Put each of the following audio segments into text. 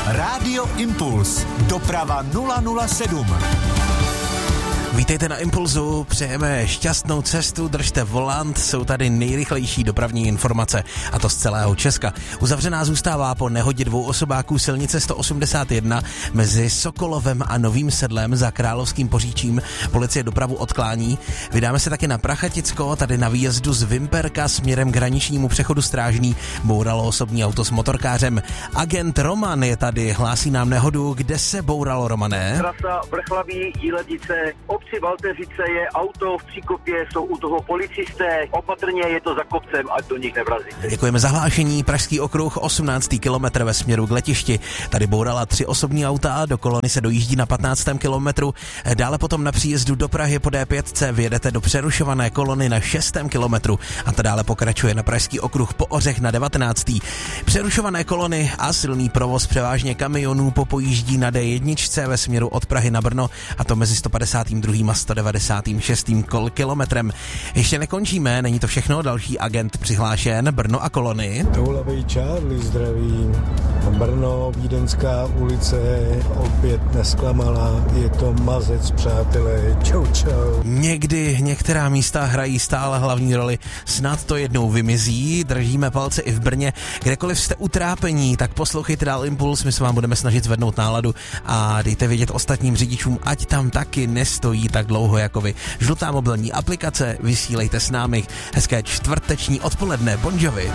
Rádio Impuls. Doprava 007. Vítejte na Impulzu, přejeme šťastnou cestu, držte volant, jsou tady nejrychlejší dopravní informace, a to z celého Česka. Uzavřená zůstává po nehodě dvou osobáků silnice 181 mezi Sokolovem a Novým Sedlem za Královským Poříčím. Policie dopravu odklání. Vydáme se taky na Prachaticko, tady na výjezdu z Vimperka směrem k hraničnímu přechodu Strážný bouralo osobní auto s motorkářem. Agent Roman je tady, hlásí nám nehodu. Kde se bouralo, Romane? Trasa Vrchlaví, Jíledice, obci Valteřice je auto v příkopě, jsou u toho policisté, opatrně je to za kopcem, ať do nich nevrazíte. Děkujeme za hlášení. Pražský okruh, 18. kilometr ve směru k letišti. Tady bourala 3 osobní auta, do kolony se dojíždí na 15. kilometru. Dále potom na příjezdu do Prahy po D5 vyjedete do přerušované kolony na 6. kilometru a to dále pokračuje na Pražský okruh po Ořech na 19. Přerušované kolony a silný provoz převážně kamionů popojíždí na D1 ve směru od Prahy na Brno, a to mezi 152. a 196. kilometrem. Ještě nekončíme, není to všechno, další agent přihlášen, Brno a kolony. Toulavej Charlie, zdravím. Brno, Vídeňská ulice, opět nesklamala, je to mazec, přátelé, čau čau. Někdy některá místa hrají stále hlavní roli, snad to jednou vymizí, držíme palce i v Brně. Kdekoliv jste utrápení, tak poslouchejte dál Impuls, my se vám budeme snažit zvednout náladu a dejte vědět ostatním řidičům, ať tam taky nestojí tak dlouho jako vy. Žlutá mobilní aplikace, vysílejte s námi. Hezké čtvrteční odpoledne, Bon Jovi.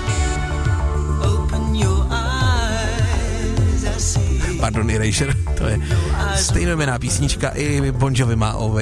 Pardon, Erasure, to je stejnojmenná písnička, i Bon Jovi má